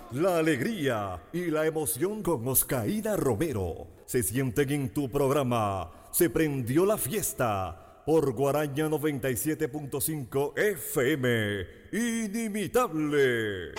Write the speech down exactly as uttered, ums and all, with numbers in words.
la alegría y la emoción con Oscaína Romero se sienten en tu programa Se Prendió la Fiesta por Guaraña noventa y siete punto cinco F M. Inimitable.